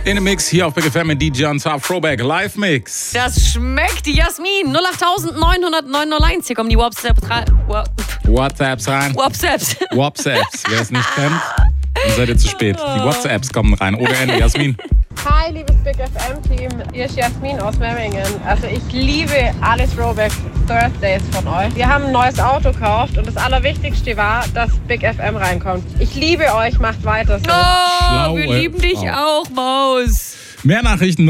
In dem Mix hier auf Big FM mit DJ und Throwback Live Mix. Das schmeckt, die Jasmin. 08900 Hier kommen die WhatsApps rein. WhatsApps. Wer es nicht kennt, dann seid ihr zu spät. Die WhatsApps kommen rein. Ohne Ende, Jasmin. Hi, liebes Big FM-Team. Hier ist Jasmin aus Memmingen. Also ich liebe alle Throwback Thursdays von euch. Wir haben ein neues Auto gekauft und das Allerwichtigste war, dass Big FM reinkommt. Ich liebe euch, macht weiter so. Wir lieben dich auch, Maus. Mehr Nachrichten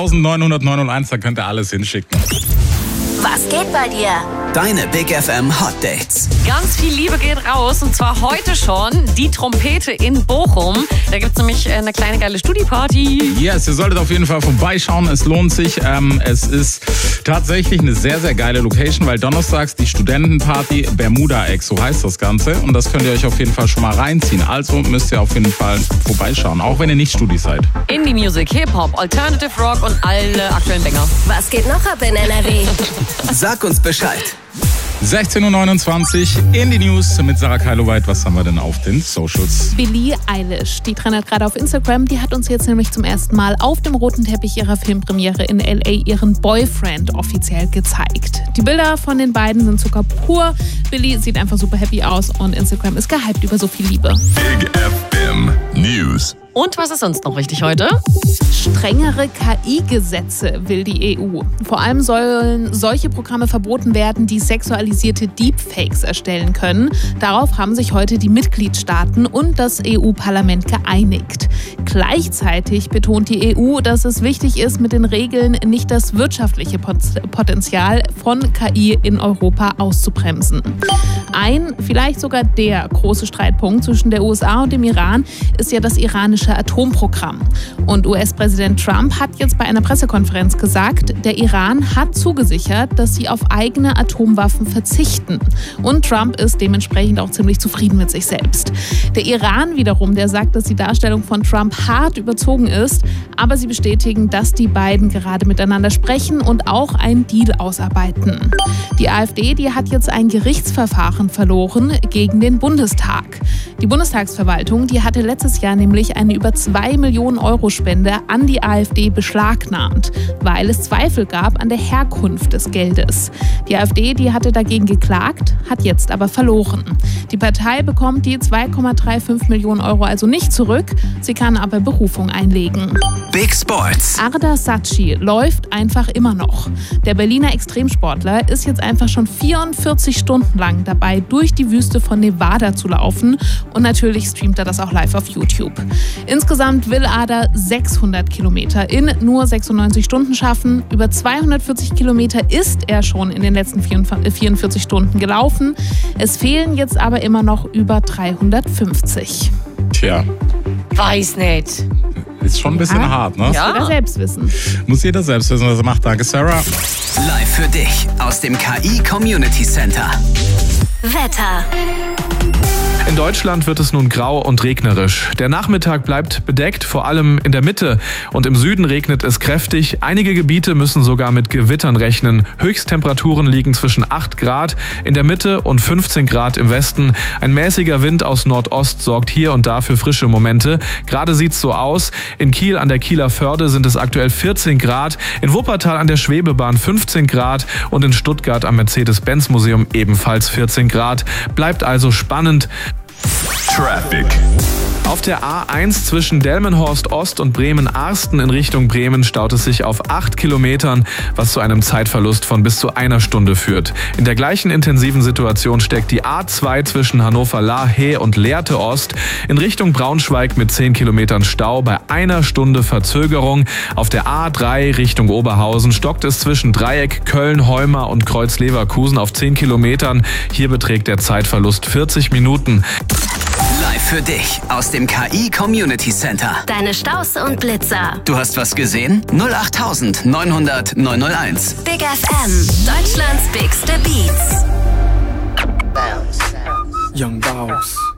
08900 da könnt ihr alles hinschicken. Was geht bei dir? Deine Big FM Hot Dates. Ganz viel Liebe geht raus und zwar heute schon die Trompete in Bochum. Da gibt es nämlich eine kleine geile Studi-Party. Yes, ihr solltet auf jeden Fall vorbeischauen. Es lohnt sich. Es ist tatsächlich eine sehr, sehr geile Location, weil donnerstags die Studentenparty Bermuda Egg, so heißt das Ganze. Und das könnt ihr euch auf jeden Fall schon mal reinziehen. Also müsst ihr auf jeden Fall vorbeischauen, auch wenn ihr nicht Studi seid. Indie-Music, Hip-Hop, Alternative Rock und alle aktuellen Banger. Was geht noch ab in NRW? Sag uns Bescheid. 16.29 Uhr in die News mit Sarah Keiloweit. Was haben wir denn auf den Socials? Billie Eilish, die trendert gerade auf Instagram. Die hat uns jetzt nämlich zum ersten Mal auf dem roten Teppich ihrer Filmpremiere in L.A. ihren Boyfriend offiziell gezeigt. Die Bilder von den beiden sind Zucker pur. Billie sieht einfach super happy aus und Instagram ist gehypt über so viel Liebe. Big FM News. Und was ist sonst noch wichtig heute? Strengere KI-Gesetze will die EU. Vor allem sollen solche Programme verboten werden, die sexualisierte Deepfakes erstellen können. Darauf haben sich heute die Mitgliedstaaten und das EU-Parlament geeinigt. Gleichzeitig betont die EU, dass es wichtig ist, mit den Regeln nicht das wirtschaftliche Potenzial von KI in Europa auszubremsen. Ein, vielleicht sogar der große Streitpunkt zwischen der USA und dem Iran ist ja das iranische Atomprogramm. Und US-Präsident Trump hat jetzt bei einer Pressekonferenz gesagt, der Iran hat zugesichert, dass sie auf eigene Atomwaffen verzichten. Und Trump ist dementsprechend auch ziemlich zufrieden mit sich selbst. Der Iran wiederum, der sagt, dass die Darstellung von Trump hart überzogen ist, aber sie bestätigen, dass die beiden gerade miteinander sprechen und auch einen Deal ausarbeiten. Die AfD, die hat jetzt ein Gerichtsverfahren verloren gegen den Bundestag. Die Bundestagsverwaltung, die hatte letztes Jahr nämlich eine über 2 Millionen Euro Spende an die AfD beschlagnahmt, weil es Zweifel gab an der Herkunft des Geldes. Die AfD, die hatte dagegen geklagt, hat jetzt aber verloren. Die Partei bekommt die 2,35 Millionen Euro also nicht zurück, sie kann aber Berufung einlegen. Big Sports. Arda Saci läuft einfach immer noch. Der Berliner Extremsportler ist jetzt einfach schon 44 Stunden lang dabei, durch die Wüste von Nevada zu laufen und natürlich streamt er das auch live auf YouTube. Insgesamt will Arda 600 Kilometer in nur 96 Stunden schaffen. Über 240 Kilometer ist er schon in den letzten 44 Stunden gelaufen. Es fehlen jetzt aber immer noch über 350. Tja. Weiß nicht. Ist schon ein bisschen hart, ne? Ja. Jeder selbst wissen. Muss jeder selbst wissen, was er macht. Danke, Sarah. Live für dich aus dem KI Community Center. Wetter. In Deutschland wird es nun grau und regnerisch. Der Nachmittag bleibt bedeckt, vor allem in der Mitte. Und im Süden regnet es kräftig. Einige Gebiete müssen sogar mit Gewittern rechnen. Höchsttemperaturen liegen zwischen 8 Grad in der Mitte und 15 Grad im Westen. Ein mäßiger Wind aus Nordost sorgt hier und da für frische Momente. Gerade sieht's so aus. In Kiel an der Kieler Förde sind es aktuell 14 Grad. In Wuppertal an der Schwebebahn 15 Grad. Und in Stuttgart am Mercedes-Benz-Museum ebenfalls 14 Grad. Bleibt also spannend. Traffic. Auf der A1 zwischen Delmenhorst Ost und Bremen-Arsten in Richtung Bremen staut es sich auf 8 Kilometern, was zu einem Zeitverlust von bis zu 1 Stunde führt. In der gleichen intensiven Situation steckt die A2 zwischen Hannover-Lahe und Lehrte Ost in Richtung Braunschweig mit 10 Kilometern Stau bei 1 Stunde Verzögerung. Auf der A3 Richtung Oberhausen stockt es zwischen Dreieck, Köln, Heumar und Kreuz-Leverkusen auf 10 Kilometern. Hier beträgt der Zeitverlust 40 Minuten. Live für dich aus dem KI Community Center. Deine Staus und Blitzer. Du hast was gesehen? 08900 901. Big FM, Deutschlands bigste Beats. Young Boss.